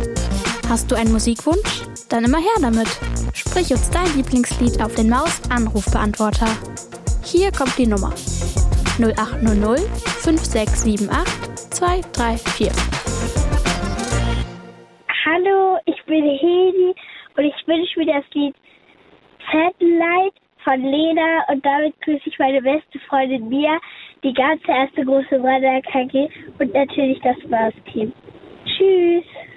Hast du einen Musikwunsch? Dann immer her damit. Sprich uns dein Lieblingslied auf den Maus-Anrufbeantworter. Hier kommt die Nummer: 0800 5678 234. Hallo, ich bin Hedi und ich wünsche mir das Lied Satellite von Lena und damit grüße ich meine beste Freundin Mia, die ganze erste große Wanderkacke und natürlich das Mars-Team. Tschüss!